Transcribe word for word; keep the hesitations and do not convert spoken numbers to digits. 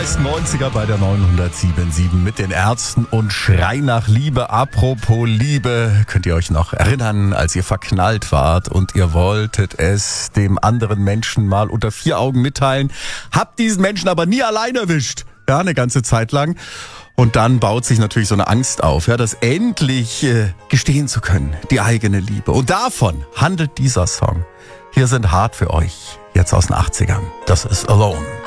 meisten neunziger bei der neunhundertsieben mit den Ärzten und Schrei nach Liebe. Apropos Liebe, könnt ihr euch noch erinnern, als ihr verknallt wart und ihr wolltet es dem anderen Menschen mal unter vier Augen mitteilen, habt diesen Menschen aber nie allein erwischt, ja, eine ganze Zeit lang. Und dann baut sich natürlich so eine Angst auf, ja, das endlich äh, gestehen zu können, die eigene Liebe. Und davon handelt dieser Song. Hier sind hart für euch, jetzt aus den achtzigern. Das ist Alone.